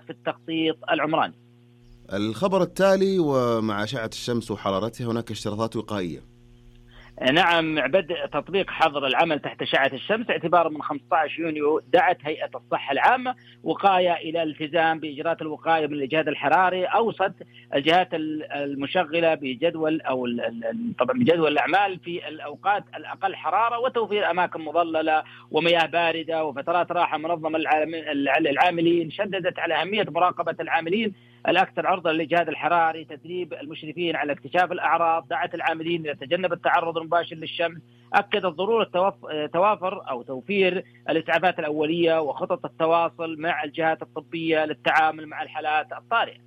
في التخطيط العمراني. الخبر التالي: ومع أشعة الشمس وحرارتها هناك اشتراطات وقائية. نعم، بدء تطبيق حظر العمل تحت أشعة الشمس اعتبارا من 15 يونيو. دعت هيئة الصحة العامة وقاية إلى الالتزام بإجراءات الوقاية من الإجهاد الحراري. أوصت الجهات المشغلة بجدول أو طبعا بجدول الأعمال في الأوقات الأقل حرارة، وتوفير أماكن مظللة ومياه باردة وفترات راحة منظمة للعاملين. شددت على أهمية مراقبة العاملين الأكثر عرضة للإجهاد الحراري، تدريب المشرفين على اكتشاف الأعراض، دعت العاملين إلى تجنب التعرض المباشر للشمس. أكدت ضرورة توافر أو توفير الإسعافات الأولية وخطط التواصل مع الجهات الطبية للتعامل مع الحالات الطارئة.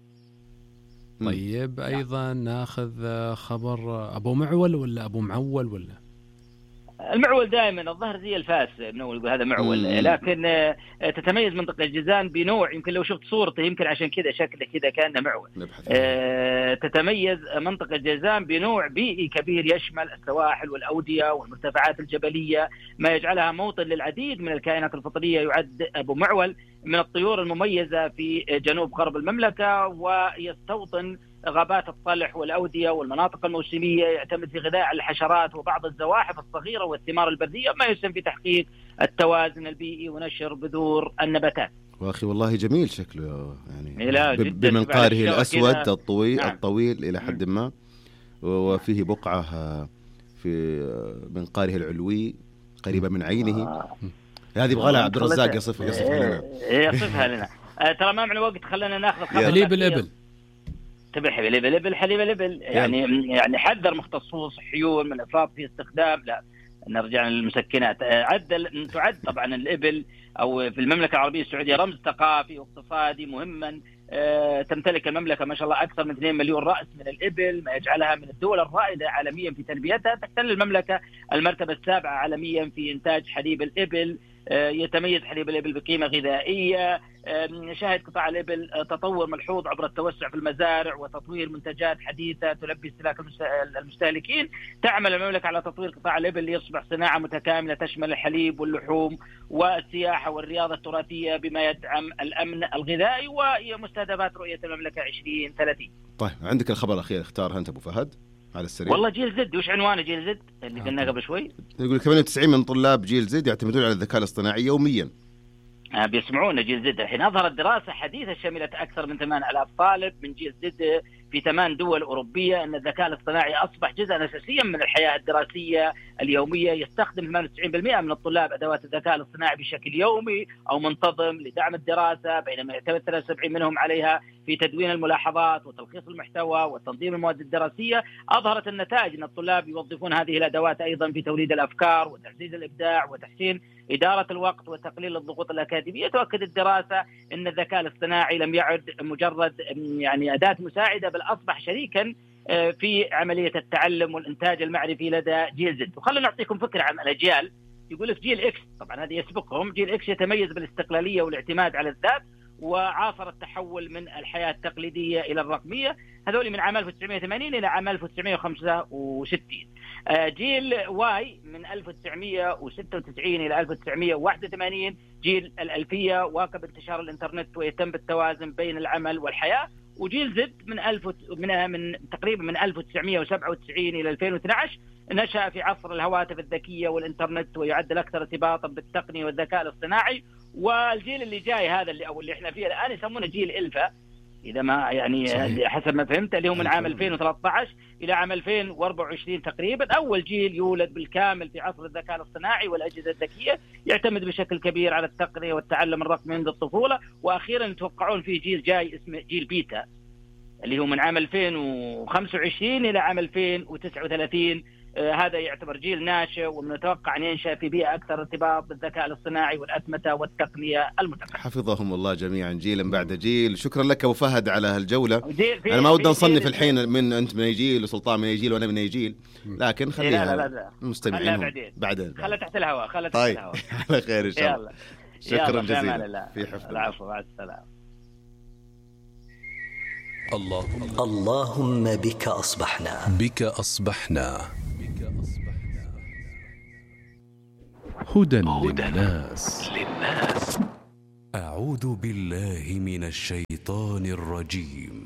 طيب أيضا ناخذ خبر أبو معول ولا أبو معول ولا؟ المعول دائما الظهر زي الفاس، بنقول هذا معول، لكن تتميز منطقة الجيزان بنوع، يمكن لو شفت صورته يمكن عشان كذا شكله كذا كأنه معول. تتميز منطقة الجيزان بنوع بيئي كبير يشمل السواحل والأودية والمرتفعات الجبلية، ما يجعلها موطن للعديد من الكائنات الفطرية. يعد أبو معول من الطيور المميزة في جنوب غرب المملكة، ويستوطن غابات الطلح والأودية والمناطق الموسمية. يعتمد في غذاء الحشرات وبعض الزواحف الصغيرة والثمار البردية، ما يسهم في تحقيق التوازن البيئي ونشر بذور النباتات. واخي والله جميل شكله يعني بمنقاره الأسود الطويل إلى حد ما، وفيه بقعة في منقاره العلوي قريبة من عينه. هذه يبغى لها عبد الرزاق يصفها لنا. ترى ما معنا وقت، خلينا ناخذ حليب الإبل. تبي حليب الإبل يعني حذر مختصون صحيون من الإفراط في استخدام، لا نرجع للمسكنات. تعد طبعا الإبل أو في المملكة العربية السعودية رمز ثقافي واقتصادي مهما. تمتلك المملكة ما شاء الله أكثر من 2 مليون رأس من الإبل، ما يجعلها من الدول الرائدة عالميا في تربيتها. تحتل المملكة المرتبة 7 عالميا في إنتاج حليب الإبل. يتميز حليب الإبل بقيمة غذائية. شهد قطاع الإبل تطور ملحوظ عبر التوسع في المزارع وتطوير منتجات حديثة تلبي استهلاك المستهلكين. تعمل المملكة على تطوير قطاع الإبل ليصبح صناعة متكاملة تشمل الحليب واللحوم والسياحة والرياضة التراثية، بما يدعم الأمن الغذائي ومستهدفات رؤية المملكة 2030. طيب عندك الخبر الأخير، اختارها أنت أبو فهد على السريع. والله جيل زد، وش عنوانه جيل زد اللي قلنا قبل شوي؟ يقول 98 من طلاب جيل زد يعتمدون على الذكاء الاصطناعي يوميا. بيسمعونا جيل زد. الحين أظهرت دراسة حديثة شملت أكثر من 8000 طالب من جيل زد في 8 دول أوروبية أن الذكاء الاصطناعي أصبح جزءا أساسيا من الحياة الدراسية اليومية. يستخدم 98% من الطلاب أدوات الذكاء الاصطناعي بشكل يومي أو منتظم لدعم الدراسة، بينما يعتمد 73 منهم عليها في تدوين الملاحظات وتلخيص المحتوى وتنظيم المواد الدراسية. أظهرت النتائج أن الطلاب يوظفون هذه الأدوات أيضا في توليد الأفكار وتعزيز الإبداع وتحسين إدارة الوقت وتقليل الضغوط الأكاديمية. تؤكد الدراسة أن الذكاء الاصطناعي لم يعد مجرد يعني أداة مساعدة، بل أصبح شريكا في عملية التعلم والإنتاج المعرفي لدى جيل زد. وخلنا نعطيكم فكرة عن الأجيال. يقول لك جيل إكس، طبعا هذه يسبقهم. جيل إكس يتميز بالاستقلالية والاعتماد على الذات، وعاصر التحول من الحياة التقليدية إلى الرقمية. هذول من عام 1980 إلى عام 1965. جيل واي من 1996 إلى 1981. جيل الألفية واكب انتشار الإنترنت ويهتم بالتوازن بين العمل والحياة. وجيل زد من تقريبا من 1997 إلى 2012 نشأ في عصر الهواتف الذكية والإنترنت، ويعد الأكثر ارتباطا بالتقنية والذكاء الاصطناعي. والجيل اللي جاي هذا اللي احنا فيه الآن يسمونه جيل إلفا، إذا ما يعني صحيح. حسب ما فهمت اللي هو من عام 2013 إلى عام 2024 تقريبا. أول جيل يولد بالكامل في عصر الذكاء الاصطناعي والأجهزة الذكية، يعتمد بشكل كبير على التقنية والتعلم الرقمي منذ الطفولة. وأخيرا يتوقعون فيه جيل جاي اسمه جيل بيتا، اللي هو من عام 2025 إلى عام 2039. هذا يعتبر جيل ناشئ، ومنتوقع أن ينشأ في بيئة أكثر ارتباط بالذكاء الاصطناعي والأتمتة والتقنية المتقدمة. حفظهم الله جميعا جيلا بعد جيل. شكرا لك أبو فهد على هالجولة. أنا ما ودي نصنف الحين من أنت من أي جيل وسلطان من أي جيل وأنا من أي جيل، لكن خليها المستمعين بعدين خلها تحت الهواء. طيب على خير إن شاء الله. شكرا جزيلا. في حفظ. العفو، مع السلامة. اللهم بك أصبحنا هدى للناس. أعوذ بالله من الشيطان الرجيم.